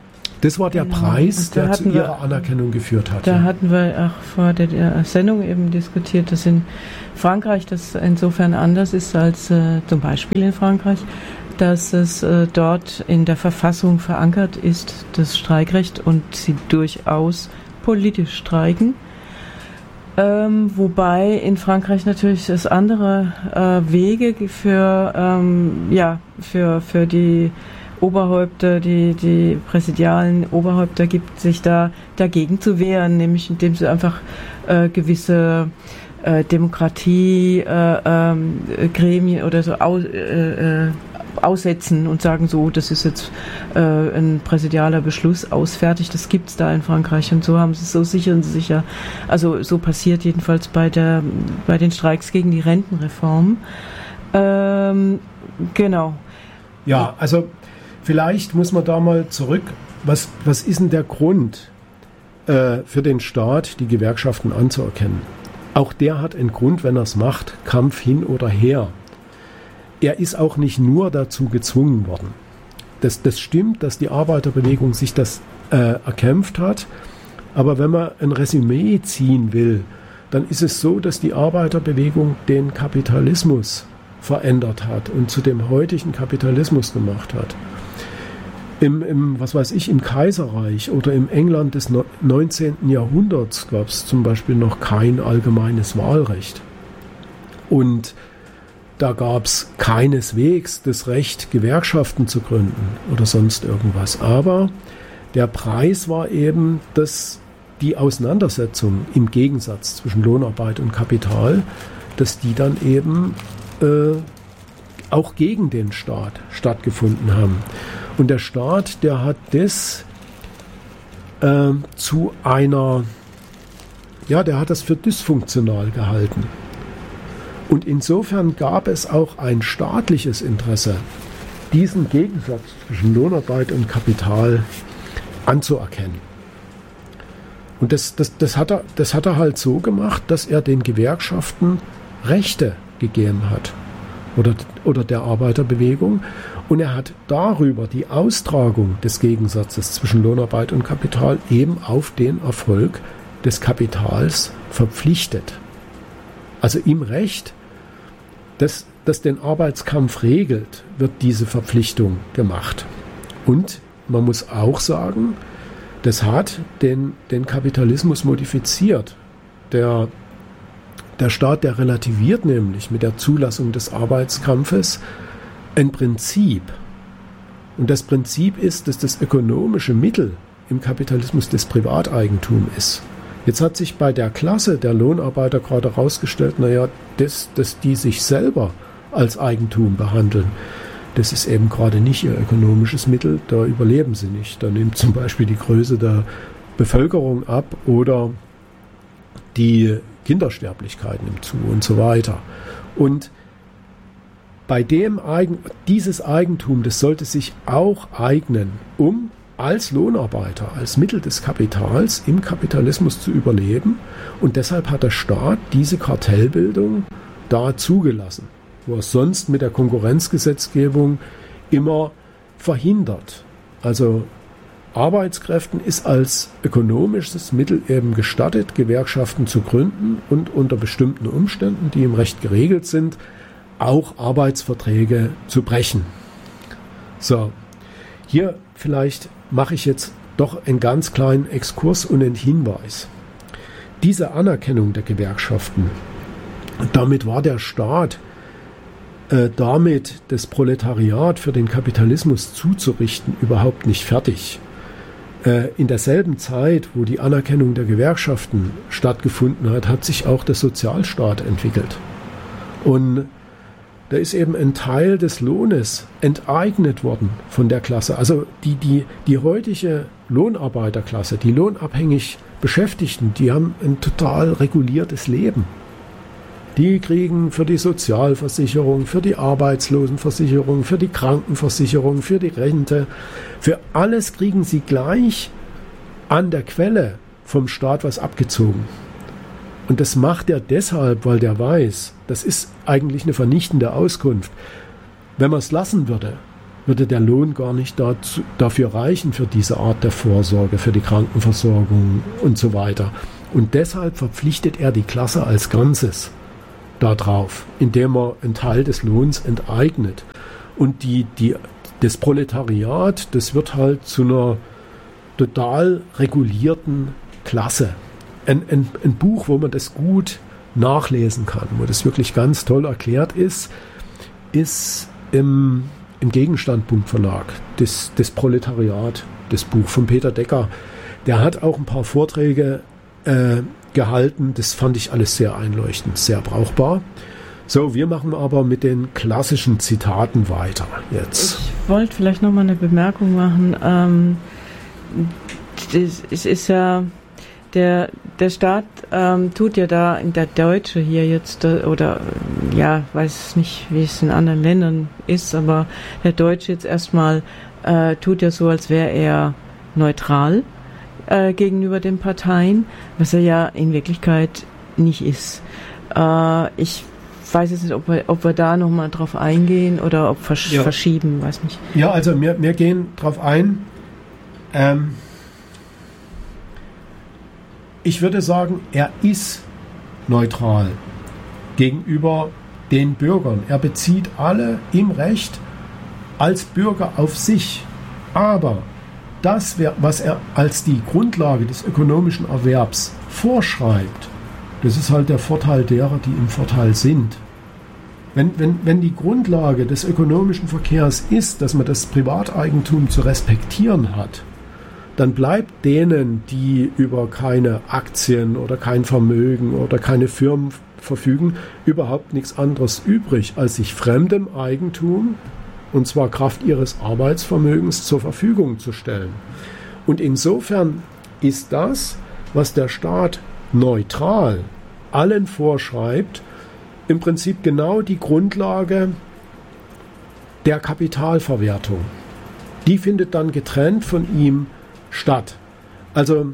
Das war der genau. Preis, der zu ihrer wir, Anerkennung geführt hat. Da ja. hatten wir auch vor der Sendung eben diskutiert, dass in Frankreich das insofern anders ist als äh, zum Beispiel in Frankreich, dass es äh, dort in der Verfassung verankert ist, das Streikrecht, und sie durchaus politisch streiken. Ähm, wobei in Frankreich natürlich es andere äh, Wege für, ähm, ja, für, für die Oberhäupter, die, die präsidialen Oberhäupter gibt, sich da dagegen zu wehren, nämlich indem sie einfach äh, gewisse äh, Demokratie äh, ähm, Gremien oder so aus, äh, äh, aussetzen und sagen, so, das ist jetzt äh, ein präsidialer Beschluss, ausfertigt, das gibt's da in Frankreich, und so haben sie, so sichern sie sich ja, also so passiert jedenfalls bei der, bei den Streiks gegen die Rentenreform. Ähm, genau. Ja, also vielleicht muss man da mal zurück, was, was ist denn der Grund äh, für den Staat, die Gewerkschaften anzuerkennen? Auch der hat einen Grund, wenn er es macht, Kampf hin oder her. Er ist auch nicht nur dazu gezwungen worden. Das, das stimmt, dass die Arbeiterbewegung sich das äh, erkämpft hat, aber wenn man ein Resümee ziehen will, dann ist es so, dass die Arbeiterbewegung den Kapitalismus verändert hat und zu dem heutigen Kapitalismus gemacht hat. Im, im, was weiß ich, im Kaiserreich oder im England des neunzehnten Jahrhunderts gab es zum Beispiel noch kein allgemeines Wahlrecht. Und da gab es keineswegs das Recht, Gewerkschaften zu gründen oder sonst irgendwas. Aber der Preis war eben, dass die Auseinandersetzung im Gegensatz zwischen Lohnarbeit und Kapital, dass die dann eben äh, auch gegen den Staat stattgefunden haben. Und der Staat, der hat das äh, zu einer, ja, der hat das für dysfunktional gehalten. Und insofern gab es auch ein staatliches Interesse, diesen Gegensatz zwischen Lohnarbeit und Kapital anzuerkennen. Und das, das, das, hat er, das hat er halt so gemacht, dass er den Gewerkschaften Rechte gegeben hat oder, oder der Arbeiterbewegung. Und er hat darüber die Austragung des Gegensatzes zwischen Lohnarbeit und Kapital eben auf den Erfolg des Kapitals verpflichtet. Also im Recht, das, das den Arbeitskampf regelt, wird diese Verpflichtung gemacht. Und man muss auch sagen, das hat den, den Kapitalismus modifiziert. Der, der Staat, der relativiert nämlich mit der Zulassung des Arbeitskampfes ein Prinzip. Und das Prinzip ist, dass das ökonomische Mittel im Kapitalismus das Privateigentum ist. Jetzt hat sich bei der Klasse der Lohnarbeiter gerade herausgestellt, naja, dass, dass die sich selber als Eigentum behandeln, das ist eben gerade nicht ihr ökonomisches Mittel, da überleben sie nicht. Da nimmt zum Beispiel die Größe der Bevölkerung ab oder die Kindersterblichkeit nimmt zu und so weiter. Und bei dem Eigen, dieses Eigentum, das sollte sich auch eignen, um als Lohnarbeiter, als Mittel des Kapitals im Kapitalismus zu überleben. Und deshalb hat der Staat diese Kartellbildung da zugelassen, wo er sonst mit der Konkurrenzgesetzgebung immer verhindert. Also Arbeitskräften ist als ökonomisches Mittel eben gestattet, Gewerkschaften zu gründen und unter bestimmten Umständen, die im Recht geregelt sind, auch Arbeitsverträge zu brechen. So, hier vielleicht mache ich jetzt doch einen ganz kleinen Exkurs und einen Hinweis. Diese Anerkennung der Gewerkschaften, damit war der Staat äh, damit das Proletariat für den Kapitalismus zuzurichten überhaupt nicht fertig. Äh, in derselben Zeit, wo die Anerkennung der Gewerkschaften stattgefunden hat, hat sich auch der Sozialstaat entwickelt. Und da ist eben ein Teil des Lohnes enteignet worden von der Klasse. Also die, die, die heutige Lohnarbeiterklasse, die lohnabhängig Beschäftigten, die haben ein total reguliertes Leben. Die kriegen für die Sozialversicherung, für die Arbeitslosenversicherung, für die Krankenversicherung, für die Rente, für alles kriegen sie gleich an der Quelle vom Staat was abgezogen. Und das macht er deshalb, weil der weiß, das ist eigentlich eine vernichtende Auskunft. Wenn man es lassen würde, würde der Lohn gar nicht dazu, dafür reichen für diese Art der Vorsorge, für die Krankenversorgung und so weiter. Und deshalb verpflichtet er die Klasse als Ganzes darauf, indem er einen Teil des Lohns enteignet. Und die, die, das Proletariat, das wird halt zu einer total regulierten Klasse. Ein, ein, ein Buch, wo man das gut nachlesen kann, wo das wirklich ganz toll erklärt ist, ist im, im Gegenstandpunkt Verlag, das, das Proletariat, das Buch von Peter Decker. Der hat auch ein paar Vorträge äh, gehalten, das fand ich alles sehr einleuchtend, sehr brauchbar. So, wir machen aber mit den klassischen Zitaten weiter jetzt. Ich wollte vielleicht noch mal eine Bemerkung machen. Ähm, es ist ja Der, der Staat ähm, tut ja da, der Deutsche hier jetzt, äh, oder ja, weiß nicht, wie es in anderen Ländern ist, aber der Deutsche jetzt erstmal äh, tut ja so, als wäre er neutral äh, gegenüber den Parteien, was er ja in Wirklichkeit nicht ist. Äh, ich weiß jetzt nicht, ob wir, ob wir da nochmal drauf eingehen oder ob versch- ja. verschieben, weiß nicht. Ja, also wir, wir gehen drauf ein. Ähm, Ich würde sagen, er ist neutral gegenüber den Bürgern. Er bezieht alle im Recht als Bürger auf sich. Aber das, was er als die Grundlage des ökonomischen Erwerbs vorschreibt, das ist halt der Vorteil derer, die im Vorteil sind. Wenn, wenn, wenn die Grundlage des ökonomischen Verkehrs ist, dass man das Privateigentum zu respektieren hat, dann bleibt denen, die über keine Aktien oder kein Vermögen oder keine Firmen verfügen, überhaupt nichts anderes übrig, als sich fremdem Eigentum, und zwar Kraft ihres Arbeitsvermögens, zur Verfügung zu stellen. Und insofern ist das, was der Staat neutral allen vorschreibt, im Prinzip genau die Grundlage der Kapitalverwertung. Die findet dann getrennt von ihm statt. Also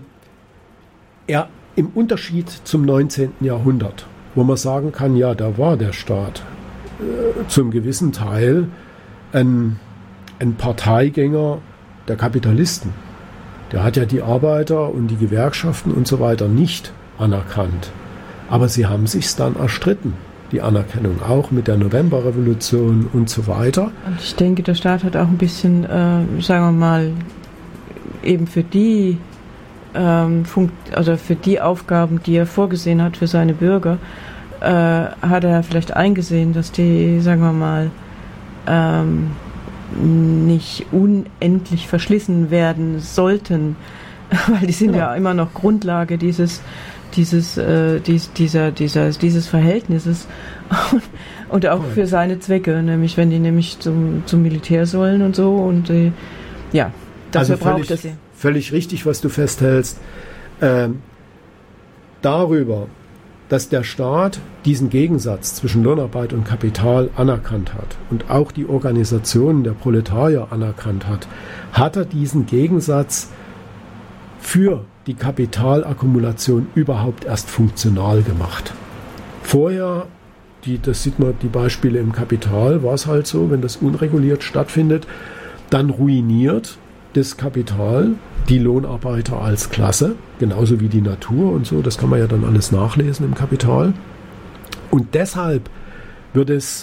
er im Unterschied zum neunzehnten Jahrhundert, wo man sagen kann, ja, da war der Staat äh, zum gewissen Teil ein, ein Parteigänger der Kapitalisten. Der hat ja die Arbeiter und die Gewerkschaften und so weiter nicht anerkannt. Aber sie haben sich's dann erstritten, die Anerkennung, auch mit der Novemberrevolution und so weiter. Und ich denke, der Staat hat auch ein bisschen, äh, sagen wir mal, eben für die ähm, Funkt, also für die Aufgaben, die er vorgesehen hat für seine Bürger, äh, hat er vielleicht eingesehen, dass die, sagen wir mal, ähm, nicht unendlich verschlissen werden sollten, weil die sind ja, ja immer noch Grundlage dieses dieses äh, dies, dieser dieser dieses Verhältnisses und, und auch für seine Zwecke, nämlich wenn die nämlich zum zum Militär sollen und so und äh, ja. Dafür also völlig, braucht es völlig richtig, was du festhältst. Ähm, darüber, dass der Staat diesen Gegensatz zwischen Lohnarbeit und Kapital anerkannt hat und auch die Organisationen der Proletarier anerkannt hat, hat er diesen Gegensatz für die Kapitalakkumulation überhaupt erst funktional gemacht. Vorher, die, das sieht man, die Beispiele im Kapital, war es halt so, wenn das unreguliert stattfindet, dann ruiniert das Kapital die Lohnarbeiter als Klasse, genauso wie die Natur und so, das kann man ja dann alles nachlesen im Kapital. Und deshalb wird es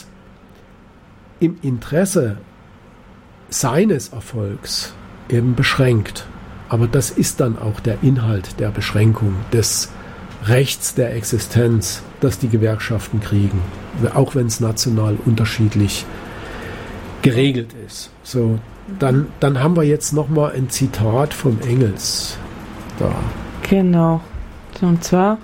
im Interesse seines Erfolgs eben beschränkt. Aber das ist dann auch der Inhalt der Beschränkung des Rechts der Existenz, das die Gewerkschaften kriegen, auch wenn es national unterschiedlich geregelt ist. So. Dann, dann haben wir jetzt nochmal ein Zitat vom Engels da. Genau. Und zwar,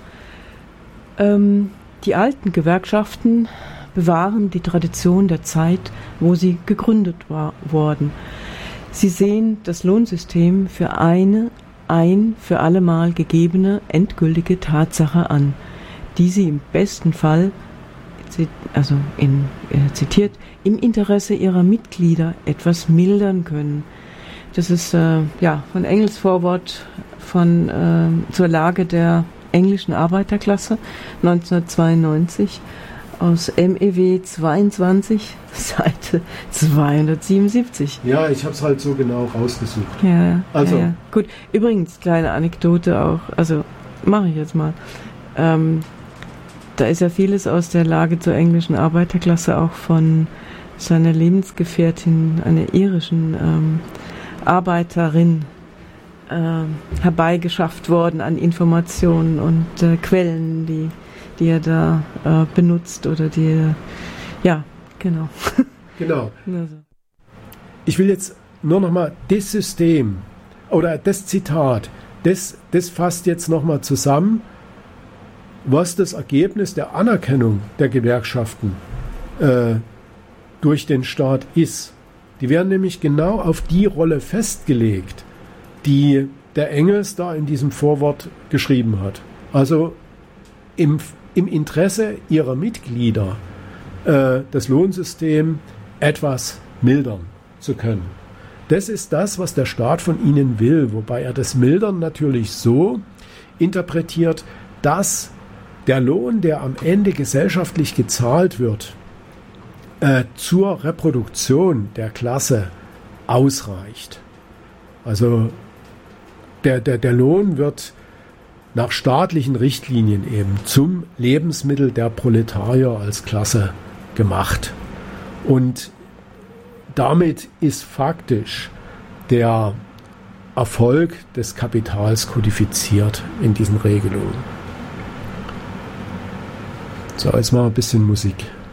ähm, die alten Gewerkschaften bewahren die Tradition der Zeit, wo sie gegründet war, wurden. Sie sehen das Lohnsystem für eine ein für allemal gegebene endgültige Tatsache an, die sie im besten Fall, also in, äh, zitiert, im Interesse ihrer Mitglieder etwas mildern können. Das ist äh, ja von Engels Vorwort von äh, zur Lage der englischen Arbeiterklasse neunzehnhundertzweiundneunzig. aus M E W zweiundzwanzig, Seite zweihundertsiebenundsiebzig. Ja, ich habe es halt so genau rausgesucht. Ja, also. Ja, ja. Gut, übrigens, kleine Anekdote auch, also mache ich jetzt mal. Ähm, da ist ja vieles aus der Lage zur englischen Arbeiterklasse auch von seiner Lebensgefährtin, einer irischen ähm, Arbeiterin, äh, herbeigeschafft worden an Informationen und äh, Quellen, die, die er da äh, benutzt oder die er, ja, genau. Genau. Ich will jetzt nur nochmal das System oder das Zitat, das, das fasst jetzt nochmal zusammen, was das Ergebnis der Anerkennung der Gewerkschaften äh, durch den Staat ist. Die werden nämlich genau auf die Rolle festgelegt, die der Engels da in diesem Vorwort geschrieben hat. Also im, im Interesse ihrer Mitglieder äh, das Lohnsystem etwas mildern zu können. Das ist das, was der Staat von ihnen will, wobei er das Mildern natürlich so interpretiert, dass der Lohn, der am Ende gesellschaftlich gezahlt wird, äh, zur Reproduktion der Klasse ausreicht. Also der, der, der Lohn wird nach staatlichen Richtlinien eben zum Lebensmittel der Proletarier als Klasse gemacht. Und damit ist faktisch der Erfolg des Kapitals kodifiziert in diesen Regelungen. So, jetzt mal ein bisschen Musik.